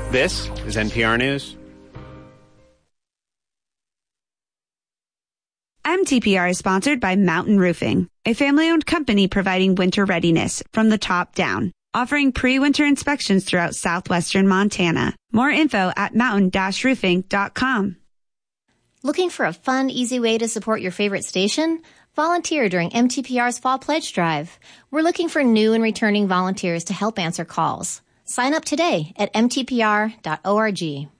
This is NPR News. MTPR is sponsored by Mountain Roofing, a family-owned company providing winter readiness from the top down, offering pre-winter inspections throughout southwestern Montana. More info at mountain-roofing.com. Looking for a fun, easy way to support your favorite station? Volunteer during MTPR's Fall Pledge Drive. We're looking for new and returning volunteers to help answer calls. Sign up today at mtpr.org.